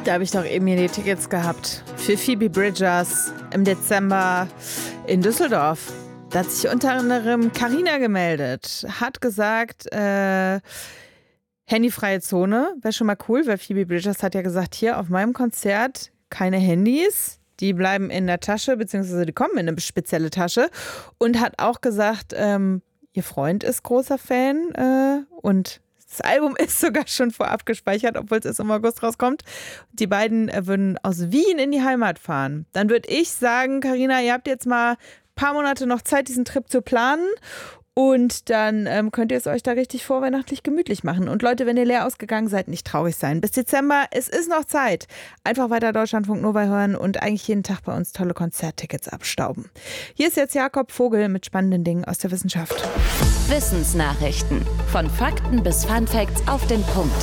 Da habe ich doch eben hier die Tickets gehabt für Phoebe Bridgers im Dezember in Düsseldorf. Da hat sich unter anderem Carina gemeldet, hat gesagt, handyfreie Zone, wäre schon mal cool, weil Phoebe Bridgers hat ja gesagt, hier auf meinem Konzert keine Handys, die bleiben in der Tasche, beziehungsweise die kommen in eine spezielle Tasche, und hat auch gesagt, ihr Freund ist großer Fan und das Album ist sogar schon vorab gespeichert, obwohl es erst im August rauskommt. Die beiden würden aus Wien in die Heimat fahren. Dann würde ich sagen, Carina, ihr habt jetzt mal ein paar Monate noch Zeit, diesen Trip zu planen. Und dann könnt ihr es euch da richtig vorweihnachtlich gemütlich machen. Und Leute, wenn ihr leer ausgegangen seid, nicht traurig sein. Bis Dezember, es ist noch Zeit. Einfach weiter Deutschlandfunk Nova hören und eigentlich jeden Tag bei uns tolle Konzerttickets abstauben. Hier ist jetzt Jakob Vogel mit spannenden Dingen aus der Wissenschaft. Wissensnachrichten. Von Fakten bis Funfacts auf den Punkt.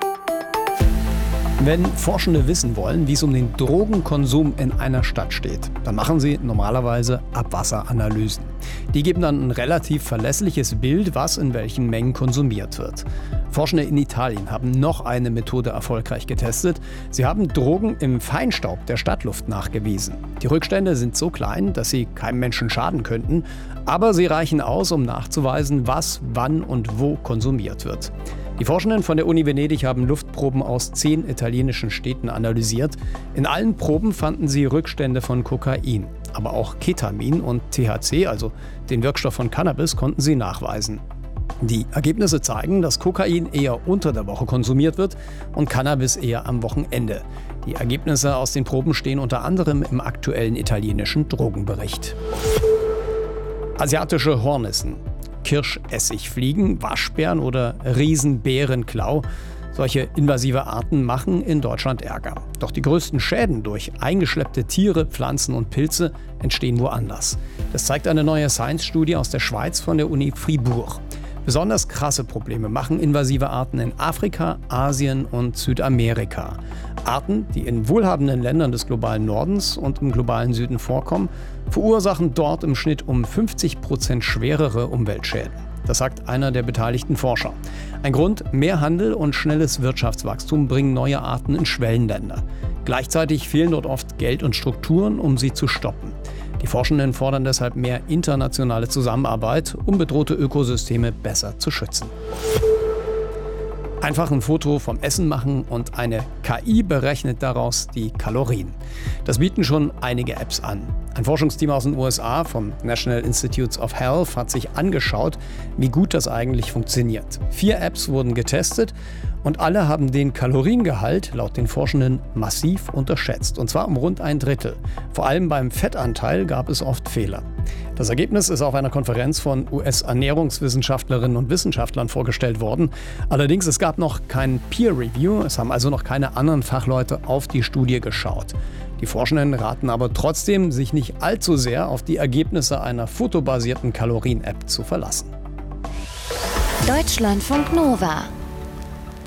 Wenn Forschende wissen wollen, wie es um den Drogenkonsum in einer Stadt steht, dann machen sie normalerweise Abwasseranalysen. Die geben dann ein relativ verlässliches Bild, was in welchen Mengen konsumiert wird. Forschende in Italien haben noch eine Methode erfolgreich getestet. Sie haben Drogen im Feinstaub der Stadtluft nachgewiesen. Die Rückstände sind so klein, dass sie keinem Menschen schaden könnten, aber sie reichen aus, um nachzuweisen, was, wann und wo konsumiert wird. Die Forschenden von der Uni Venedig haben Luftproben aus 10 italienischen Städten analysiert. In allen Proben fanden sie Rückstände von Kokain. Aber auch Ketamin und THC, also den Wirkstoff von Cannabis, konnten sie nachweisen. Die Ergebnisse zeigen, dass Kokain eher unter der Woche konsumiert wird und Cannabis eher am Wochenende. Die Ergebnisse aus den Proben stehen unter anderem im aktuellen italienischen Drogenbericht. Asiatische Hornissen, Kirschessigfliegen, Waschbären oder Riesenbärenklau. Solche invasive Arten machen in Deutschland Ärger. Doch die größten Schäden durch eingeschleppte Tiere, Pflanzen und Pilze entstehen woanders. Das zeigt eine neue Science-Studie aus der Schweiz von der Uni Fribourg. Besonders krasse Probleme machen invasive Arten in Afrika, Asien und Südamerika. Arten, die in wohlhabenden Ländern des globalen Nordens und im globalen Süden vorkommen, verursachen dort im Schnitt um 50% schwerere Umweltschäden. Das sagt einer der beteiligten Forscher. Ein Grund: mehr Handel und schnelles Wirtschaftswachstum bringen neue Arten in Schwellenländer. Gleichzeitig fehlen dort oft Geld und Strukturen, um sie zu stoppen. Die Forschenden fordern deshalb mehr internationale Zusammenarbeit, um bedrohte Ökosysteme besser zu schützen. Einfach ein Foto vom Essen machen und eine KI berechnet daraus die Kalorien. Das bieten schon einige Apps an. Ein Forschungsteam aus den USA vom National Institutes of Health hat sich angeschaut, wie gut das eigentlich funktioniert. 4 Apps wurden getestet und alle haben den Kaloriengehalt laut den Forschenden massiv unterschätzt. Und zwar um rund 1/3. Vor allem beim Fettanteil gab es oft Fehler. Das Ergebnis ist auf einer Konferenz von US-Ernährungswissenschaftlerinnen und Wissenschaftlern vorgestellt worden. Allerdings, es gab noch kein Peer-Review, es haben also noch keine anderen Fachleute auf die Studie geschaut. Die Forschenden raten aber trotzdem, sich nicht allzu sehr auf die Ergebnisse einer fotobasierten Kalorien-App zu verlassen. Deutschlandfunk Nova.